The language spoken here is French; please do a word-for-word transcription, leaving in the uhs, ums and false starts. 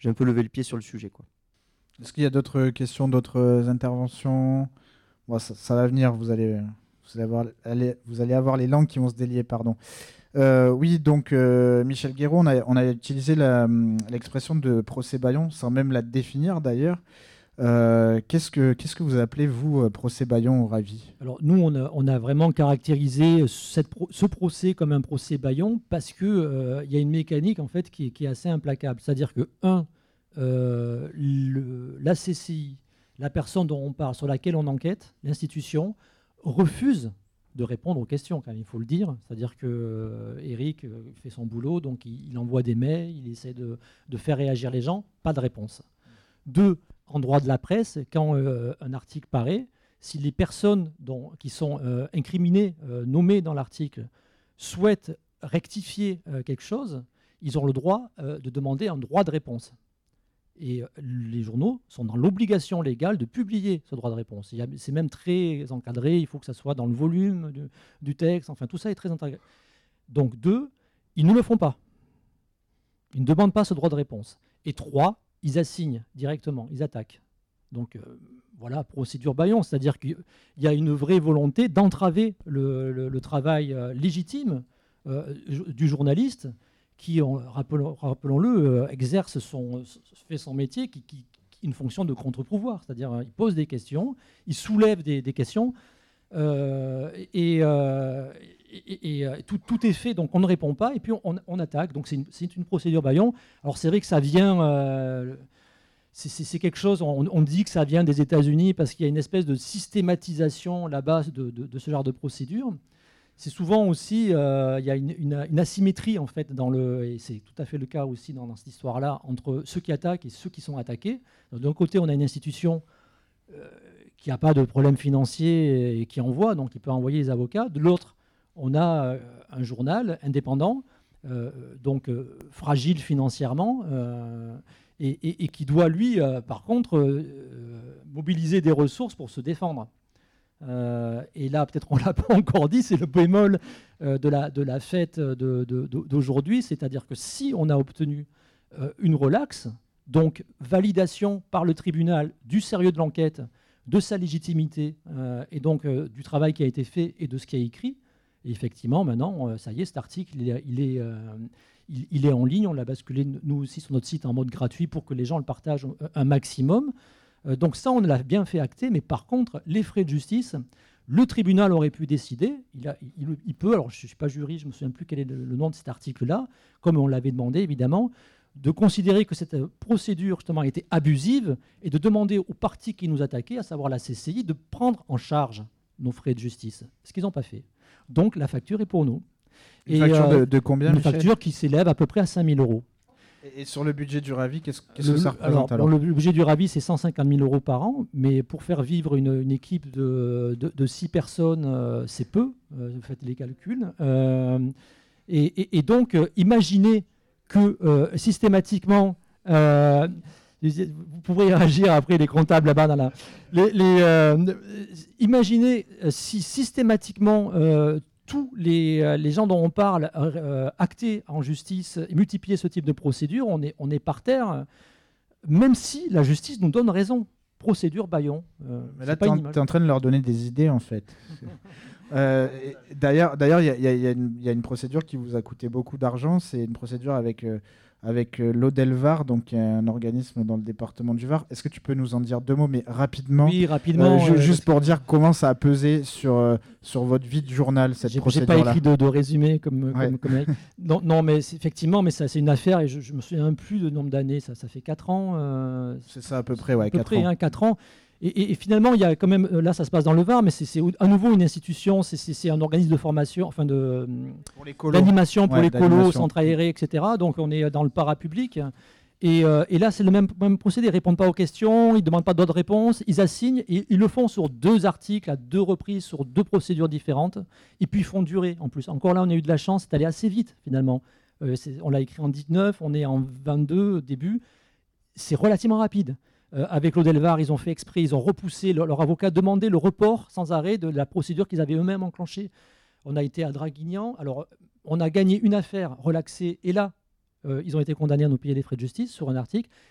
j'ai un peu levé le pied sur le sujet, quoi. Est-ce qu'il y a d'autres questions, d'autres interventions? Bon, ça, ça va venir, vous allez, vous, allez avoir, allez, vous allez avoir les langues qui vont se délier, pardon. Euh, oui, donc euh, Michel Guéraud, on a, on a utilisé la, l'expression de procès Bayon, sans même la définir d'ailleurs. Euh, qu'est-ce que, qu'est-ce que vous appelez, vous, procès Bayon au Ravi? Alors nous, on a, on a vraiment caractérisé cette pro, ce procès comme un procès Bayon parce qu'il euh, y a une mécanique en fait, qui, qui est assez implacable. C'est-à-dire que, un, euh, le, la C C I, la personne dont on parle, sur laquelle on enquête, l'institution, refuse de répondre aux questions, quand même, il faut le dire. C'est-à-dire que euh, Eric fait son boulot, donc il, il envoie des mails, il essaie de, de faire réagir les gens, pas de réponse. Deux, en droit de la presse, quand euh, un article paraît, si les personnes dont, qui sont euh, incriminées, euh, nommées dans l'article, souhaitent rectifier euh, quelque chose, ils ont le droit euh, de demander un droit de réponse. Et euh, les journaux sont dans l'obligation légale de publier ce droit de réponse. Il y a, c'est même très encadré, il faut que ça soit dans le volume du, du texte, enfin tout ça est très encadré. Donc deux, ils ne le font pas. Ils ne demandent pas ce droit de réponse. Et trois, ils assignent directement, ils attaquent. Donc euh, voilà, procédure Bayon, c'est-à-dire qu'il y a une vraie volonté d'entraver le, le, le travail euh, légitime euh, du journaliste qui, en, rappelons, rappelons-le, euh, exerce son, fait son métier, qui, qui, qui une fonction de contre-pouvoir, c'est-à-dire euh, il pose des questions, il soulève des, des questions, euh, et, euh, et, et, et tout, tout est fait, donc on ne répond pas, et puis on, on attaque, donc c'est une, c'est une procédure Bayon. Alors c'est vrai que ça vient... Euh, C'est, c'est, c'est quelque chose, on, on dit que ça vient des États-Unis parce qu'il y a une espèce de systématisation là-bas de, de, de ce genre de procédure. C'est souvent aussi, euh, il y a une, une, une asymétrie en fait, dans le, et c'est tout à fait le cas aussi dans, dans cette histoire-là, entre ceux qui attaquent et ceux qui sont attaqués. Donc, d'un côté, on a une institution euh, qui n'a pas de problème financier et qui envoie, donc il peut envoyer les avocats. De l'autre, on a euh, un journal indépendant, euh, donc euh, fragile financièrement, euh, Et, et, et qui doit, lui, euh, par contre, euh, mobiliser des ressources pour se défendre. Euh, et là, peut-être on ne l'a pas encore dit, c'est le bémol euh, de, la, de la fête de, de, d'aujourd'hui, c'est-à-dire que si on a obtenu euh, une relaxe, donc validation par le tribunal du sérieux de l'enquête, de sa légitimité, euh, et donc euh, du travail qui a été fait et de ce qui est écrit, et effectivement, maintenant, euh, ça y est, cet article, il est... Il est euh, Il, il est en ligne, on l'a basculé nous aussi sur notre site en mode gratuit pour que les gens le partagent un maximum. Euh, donc ça, on l'a bien fait acter, mais par contre, les frais de justice, le tribunal aurait pu décider, il, a, il, il peut, alors je ne suis pas juriste, je ne me souviens plus quel est le, le nom de cet article-là, comme on l'avait demandé évidemment, de considérer que cette procédure justement était abusive et de demander aux parties qui nous attaquaient, à savoir la C C I, de prendre en charge nos frais de justice, ce qu'ils n'ont pas fait. Donc la facture est pour nous. Une facture euh, de, de combien, Une Michel facture qui s'élève à peu près à cinq mille euros. Et, et sur le budget du Ravi, qu'est-ce, qu'est-ce le, que ça représente alors, alors, Le budget du Ravi, c'est cent cinquante mille euros par an, mais pour faire vivre une, une équipe de, de, de six personnes, euh, c'est peu, euh, faites les calculs. Euh, et, et, et donc, euh, imaginez que euh, systématiquement... Euh, vous pourrez réagir après les comptables là-bas. Dans la, les, les, euh, imaginez si systématiquement... Euh, tous les, les gens dont on parle euh, actés en justice et multiplier ce type de procédure, on est, on est par terre, même si la justice nous donne raison. Procédure Bayon. Euh, Mais là, tu es en train de leur donner des idées, en fait. euh, d'ailleurs, d'ailleurs, il y, y, y a une procédure qui vous a coûté beaucoup d'argent. C'est une procédure avec... Euh, avec euh, l'Audelvar, donc un organisme dans le département du Var. Est-ce que tu peux nous en dire deux mots, mais rapidement? Oui, rapidement. Euh, ju- euh, juste pour dire comment ça a pesé sur, euh, sur votre vie de journal, cette procédure-là. J'ai pas écrit de, de résumé comme, ouais. comme, comme non, non, mais c'est, effectivement, mais ça, c'est une affaire et je, je me souviens plus du nombre d'années. Ça, ça fait quatre ans. Euh, c'est ça à peu près, ouais, à peu quatre près, ans. Hein, quatre ans. Et, et, et finalement, il y a quand même, là, ça se passe dans le Var, mais c'est, c'est à nouveau une institution, c'est, c'est, c'est un organisme de formation, enfin de pour les colos. d'animation pour ouais, les colos, centres aérés, et cetera. Donc on est dans le parapublic. Et, euh, et là, c'est le même, même procédé. Ils ne répondent pas aux questions, ils ne demandent pas d'autres réponses, ils assignent, et ils le font sur deux articles, à deux reprises, sur deux procédures différentes, et puis ils font durer en plus. Encore là, on a eu de la chance, c'est allé assez vite finalement. Euh, c'est, on l'a écrit en dix-neuf, on est en vingt-deux début. C'est relativement rapide. Euh, avec l'Audelvar, ils ont fait exprès, ils ont repoussé, leur, leur avocat demandait le report sans arrêt de la procédure qu'ils avaient eux-mêmes enclenchée. On a été à Draguignan, alors on a gagné une affaire relaxée, et là, euh, ils ont été condamnés à nous payer les frais de justice sur un article,